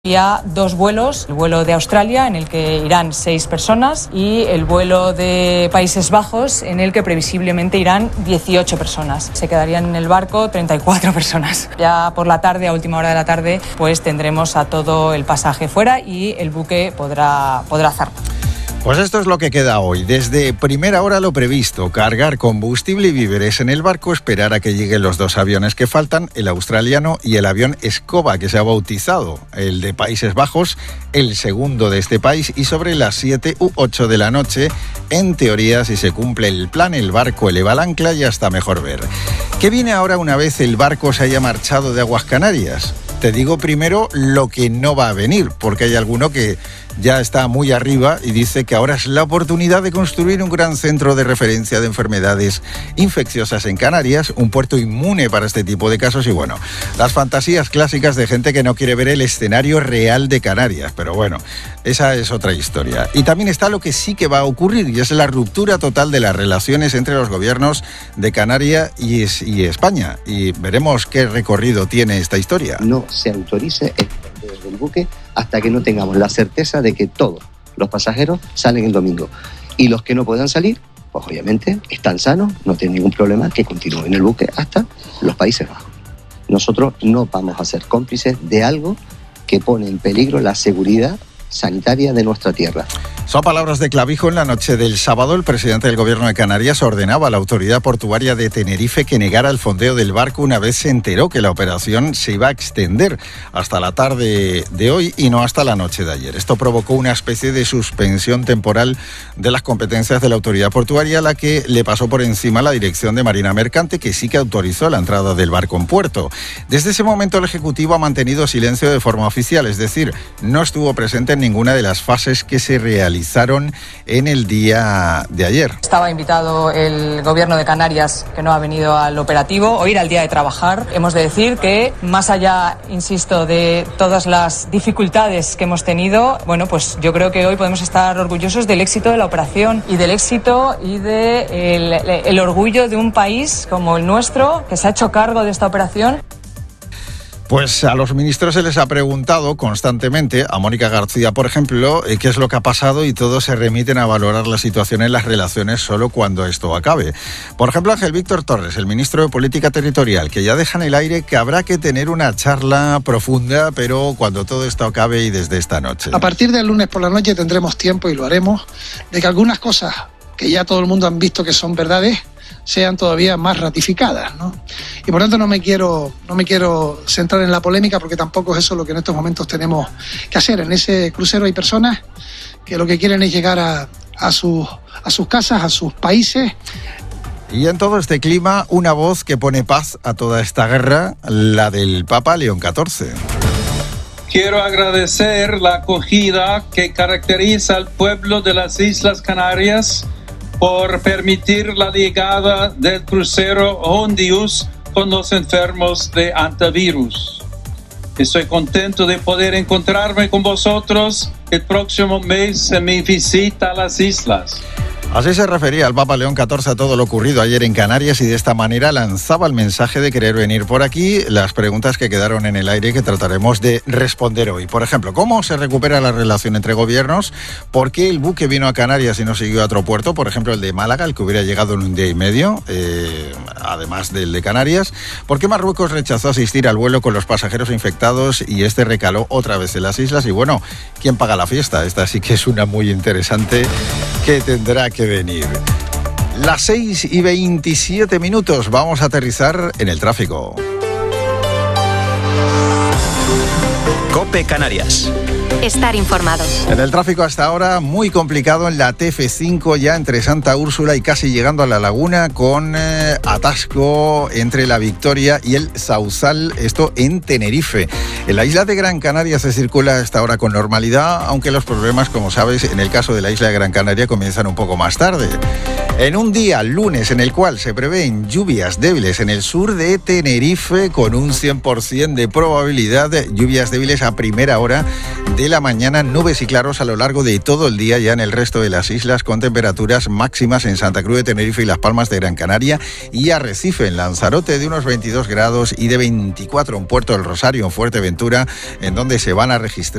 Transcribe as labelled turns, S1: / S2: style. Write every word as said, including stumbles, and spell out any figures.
S1: Había dos vuelos, el vuelo de Australia en el que irán seis personas y el vuelo de Países Bajos en el que previsiblemente irán dieciocho personas. Se quedarían en el barco treinta y cuatro personas. Ya por la tarde, a última hora de la tarde, pues tendremos a todo el pasaje fuera y el buque podrá, podrá zarpar.
S2: Pues esto es lo que queda hoy. Desde primera hora lo previsto, cargar combustible y víveres en el barco, esperar a que lleguen los dos aviones que faltan, el australiano y el avión Escoba, que se ha bautizado, el de Países Bajos, el segundo de este país, y sobre las siete u ocho de la noche, en teoría, si se cumple el plan, el barco eleva el ancla y hasta mejor ver. ¿Qué viene ahora una vez el barco se haya marchado de aguas Canarias? Te digo primero lo que no va a venir, porque hay alguno que ya está muy arriba y dice que ahora es la oportunidad de construir un gran centro de referencia de enfermedades infecciosas en Canarias, un puerto inmune para este tipo de casos y bueno, las fantasías clásicas de gente que no quiere ver el escenario real de Canarias, pero bueno, esa es otra historia. Y también está lo que sí que va a ocurrir y es la ruptura total de las relaciones entre los gobiernos de Canarias y, y España y veremos qué recorrido tiene esta historia.
S3: No se autorice el desde el buque hasta que no tengamos la certeza de que todos los pasajeros salen el domingo. Y los que no puedan salir, pues obviamente están sanos, no tienen ningún problema, que continúen en el buque hasta los Países Bajos. Nosotros no vamos a ser cómplices de algo que pone en peligro la seguridad sanitaria de nuestra tierra.
S2: Son palabras de Clavijo. En la noche del sábado, el presidente del Gobierno de Canarias ordenaba a la autoridad portuaria de Tenerife que negara el fondeo del barco una vez se enteró que la operación se iba a extender hasta la tarde de hoy y no hasta la noche de ayer. Esto provocó una especie de suspensión temporal de las competencias de la autoridad portuaria, a la que le pasó por encima la Dirección de Marina Mercante, que sí que autorizó la entrada del barco en puerto. Desde ese momento, el Ejecutivo ha mantenido silencio de forma oficial, es decir, no estuvo presente en ninguna de las fases que se realizaron en el día de ayer.
S1: Estaba invitado el Gobierno de Canarias, que no ha venido al operativo, o ir al día de trabajar. Hemos de decir que, más allá, insisto, de todas las dificultades que hemos tenido, bueno, pues yo creo que hoy podemos estar orgullosos del éxito de la operación y del éxito y del de el orgullo de un país como el nuestro, que se ha hecho cargo de esta operación.
S2: Pues a los ministros se les ha preguntado constantemente, a Mónica García, por ejemplo, qué es lo que ha pasado y todos se remiten a valorar la situación en las relaciones solo cuando esto acabe. Por ejemplo, Ángel Víctor Torres, el ministro de Política Territorial, que ya deja en el aire que habrá que tener una charla profunda, pero cuando todo esto acabe y desde esta noche.
S4: A partir del lunes por la noche tendremos tiempo, y lo haremos, de que algunas cosas que ya todo el mundo han visto que son verdades, sean todavía más ratificadas, ¿no? Y por tanto no me quiero no me quiero centrar en la polémica, porque tampoco es eso lo que en estos momentos tenemos que hacer. En ese crucero hay personas que lo que quieren es llegar a, a, sus, a sus casas, a sus países.
S2: Y en todo este clima, una voz que pone paz a toda esta guerra, la del Papa León catorce.
S5: Quiero agradecer la acogida que caracteriza al pueblo de las Islas Canarias por permitir la llegada del crucero Hondius con los enfermos de antivirus. Estoy contento de poder encontrarme con vosotros el próximo mes en mi visita a las islas.
S2: Así se refería el Papa León catorce a todo lo ocurrido ayer en Canarias y de esta manera lanzaba el mensaje de querer venir por aquí, las preguntas que quedaron en el aire que trataremos de responder hoy. Por ejemplo, ¿cómo se recupera la relación entre gobiernos? ¿Por qué el buque vino a Canarias y no siguió a otro puerto? Por ejemplo, el de Málaga, el que hubiera llegado en un día y medio, eh, además del de Canarias. ¿Por qué Marruecos rechazó asistir al vuelo con los pasajeros infectados y este recaló otra vez en las islas? Y bueno, ¿quién paga la fiesta? Esta sí que es una muy interesante que tendrá que venir. Las seis y veintisiete minutos, vamos a aterrizar en el tráfico.
S6: COPE Canarias.
S7: Estar informados.
S2: En el tráfico hasta ahora muy complicado en la T F cinco, ya entre Santa Úrsula y casi llegando a La Laguna, con eh, atasco entre La Victoria y el Sauzal, esto en Tenerife. En la isla de Gran Canaria se circula hasta ahora con normalidad, aunque los problemas, como sabes, en el caso de la isla de Gran Canaria comienzan un poco más tarde. En un día, lunes, en el cual se prevén lluvias débiles en el sur de Tenerife con un cien por ciento de probabilidad, de lluvias débiles a primera hora de de la mañana, nubes y claros a lo largo de todo el día ya en el resto de las islas, con temperaturas máximas en Santa Cruz de Tenerife y Las Palmas de Gran Canaria, y Arrecife en Lanzarote de unos veintidós grados y de veinticuatro en Puerto del Rosario, en Fuerteventura, en donde se van a registrar